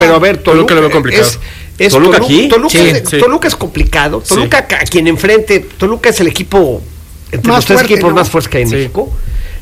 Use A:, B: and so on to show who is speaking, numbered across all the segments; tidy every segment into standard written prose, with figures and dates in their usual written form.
A: Pero a ver,
B: Toluca lo veo complicado.
A: ¿Toluca aquí?
C: Sí.
A: Toluca es complicado. Toluca, a quien enfrente, Toluca es el equipo, entre los tres equipos más fuertes que hay en México.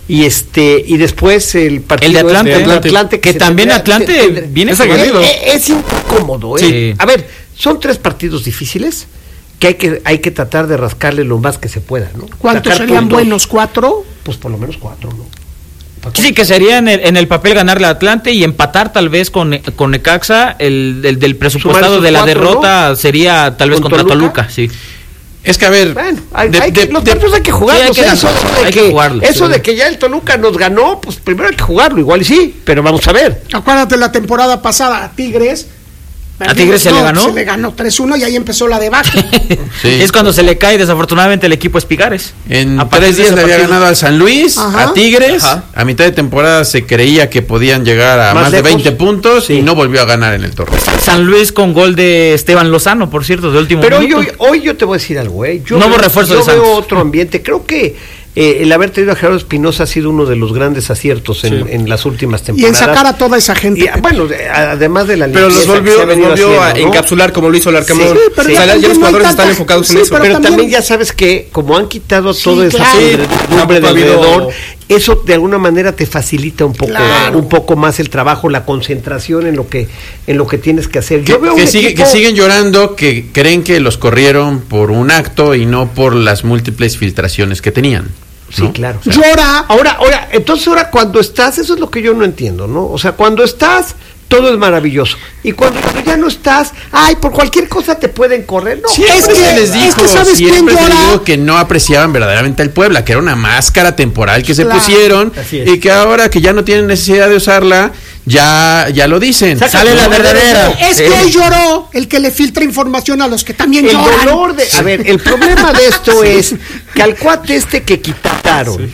A: Y después el partido
D: de Atlante, que también Atlante viene aguerrido.
A: Es incómodo,
D: Sí.
A: A ver, son 3 partidos difíciles que hay que tratar de rascarle lo más que se pueda, ¿no?
C: ¿Cuántos serían buenos? ¿4?
A: Pues por lo menos 4, ¿no?
D: Sí, que sería en el papel ganarle a Atlante y empatar tal vez con Necaxa. El del presupuestado de la derrota, ¿no? Sería tal vez contra Toluca, sí.
A: Es que a ver, bueno, los partidos hay que jugarlos. Eso de que ya el Toluca nos ganó, pues primero hay que jugarlo, igual y sí, pero vamos a ver.
C: Acuérdate la temporada pasada a Tigres.
D: ¿A Tigres se le ganó?
C: Se le ganó 3-1 y ahí empezó la debacle.
D: Sí. Es cuando se le cae desafortunadamente el equipo Espigares.
E: En 3 días le había ganado al San Luis, a Tigres. A mitad de temporada se creía que podían llegar a más de 20 puntos y no volvió a ganar en el torneo.
D: San Luis con gol de Esteban Lozano, por cierto, de último minuto.
A: Pero hoy yo te voy a decir algo,
D: Nuevo refuerzo de Santos.
A: Yo veo otro ambiente. Creo que el haber tenido a Gerardo Espinosa ha sido uno de los grandes aciertos en las últimas temporadas.
C: Y en sacar a toda esa gente.
A: Además de la
B: pero los volvió a encapsular como lo hizo el Arcamón.
C: Sí,
B: o sea, ya los jugadores están enfocados en eso.
A: Pero también ya sabes que, como han quitado todo ese nombre de alrededor, eso de alguna manera te facilita un poco más el trabajo, la concentración en lo que tienes que hacer. Yo veo que
E: siguen llorando, que creen que los corrieron por un acto y no por las múltiples filtraciones que tenían.
A: Sí, ¿no? Claro.
C: O sea, llora.
A: Entonces ahora cuando estás, eso es lo que yo no entiendo, ¿no? O sea, cuando estás, todo es maravilloso. Y cuando ya no estás, por cualquier cosa te pueden correr, ¿no?
E: Siempre se les dijo, siempre se les dijo que no apreciaban verdaderamente al Puebla, que era una máscara temporal que se pusieron y que ahora que ya no tienen necesidad de usarla, ya lo dicen.
D: Sale la verdadera.
C: Es que lloró el que le filtra información a los que también lloran.
A: A ver, el problema de esto es que al cuate que quitaron,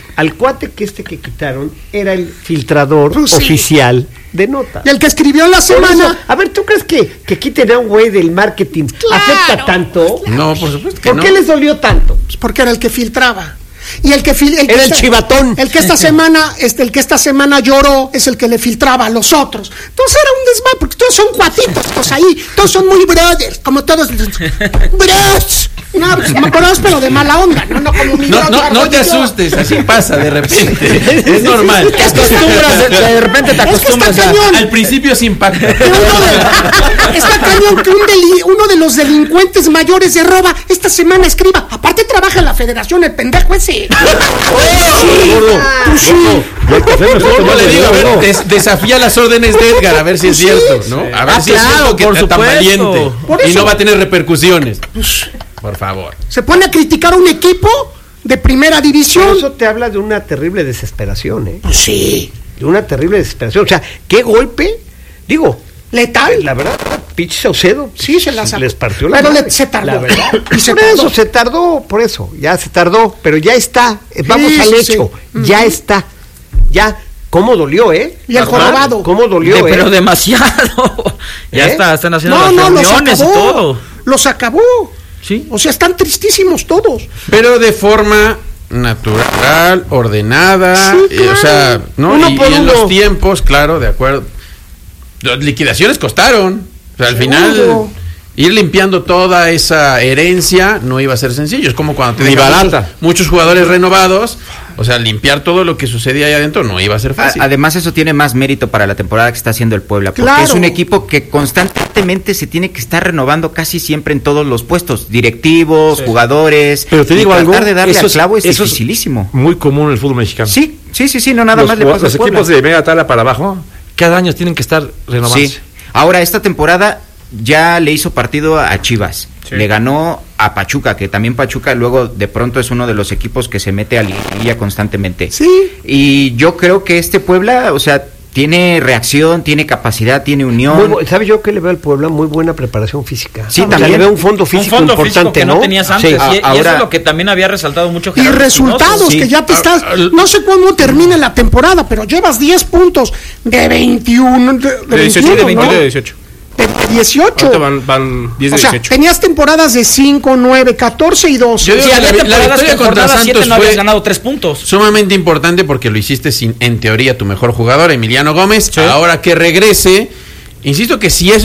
A: era el filtrador oficial de notas.
C: Y el que escribió en la semana.
A: Eso, a ver, ¿tú crees que quiten a un güey del marketing afecta tanto?
E: No, por supuesto que
A: ¿Por qué les dolió tanto?
C: Pues porque era el que filtraba. Y el que
A: era el chivatón.
C: El que esta semana lloró es el que le filtraba a los otros. Entonces era un desmadre, porque todos son cuatitos, pues ahí, todos son muy brothers, como todos bros. No, bros, pero de mala onda, no como mi
E: no te asustes, así pasa de repente. Es normal.
D: Te acostumbras, de repente te acostumbras
E: al principio se impacta.
C: Está cañón que uno de los delincuentes mayores de roba esta semana escriba. Aparte trabaja en la federación el pendejo ese.
E: Yo le digo, a ver, desafía las órdenes de Edgar, a ver si es cierto, ¿no? A ver si es cierto que está tan valiente y no va a tener repercusiones. Por favor.
C: Se pone a criticar a un equipo de primera división.
A: Pero eso te habla de una terrible desesperación, ¿eh?
C: Pues sí.
A: De una terrible desesperación. O sea, qué golpe, digo,
C: letal.
A: La verdad, pinche Saucedo.
C: Sí, se la sacó.
A: Les partió la
C: madre.
A: Pero
C: se tardó.
A: La verdad. Y se tardó, ya se tardó, pero ya está. Vamos al hecho. Ya está. Ya. ¿Cómo dolió,
C: Y el jorobado.
A: ¿Cómo dolió,
D: Pero demasiado. Ya están haciendo las reuniones y todo.
C: Los acabó.
D: Sí.
C: O sea, están tristísimos todos.
E: Pero de forma natural, ordenada,
C: sí, claro.
E: O sea, ¿no? Y en los tiempos, claro, de acuerdo. Las liquidaciones costaron. O sea, al final ir limpiando toda esa herencia no iba a ser sencillo. Es como cuando te dejan muchos jugadores renovados. O sea, limpiar todo lo que sucedía ahí adentro no iba a ser fácil.
F: Además, eso tiene más mérito para la temporada que está haciendo el Puebla, porque es un equipo que constantemente se tiene que estar renovando casi siempre en todos los puestos, directivos, jugadores.
B: Pero te digo algo,
F: tratar de darle al clavo es dificilísimo.
B: Muy común en el fútbol mexicano.
F: Sí, no nada más le pasa
B: los equipos de media tabla para abajo, cada año tienen que estar renovándose.
F: Sí. Ahora, esta temporada ya le hizo partido a Chivas. Sí. Le ganó a Pachuca, que también Pachuca luego de pronto es uno de los equipos que se mete a liguilla constantemente.
C: Sí.
F: Y yo creo que este Puebla, o sea, tiene reacción, tiene capacidad, tiene unión.
A: ¿Sabes yo que le veo al Puebla? Muy buena preparación física.
F: Sí, también.
A: Le veo un fondo físico importante,
D: que no tenías antes. Sí. Y eso es lo que también había resaltado mucho Gerardo.
C: Y resultados, que ya te estás... No sé cuándo termine la temporada, pero llevas 10 puntos de 21... De
B: 18, de 21, de 18.
C: De 18.
B: Van 10 de 18.
C: O sea, tenías temporadas de 5, 9, 14 y 12.
E: Yo digo que la victoria contra Santos
D: no habías ganado 3 puntos.
E: Sumamente importante porque lo hiciste sin, en teoría, tu mejor jugador, Emiliano Gómez. Sí. Ahora que regrese Insisto que si es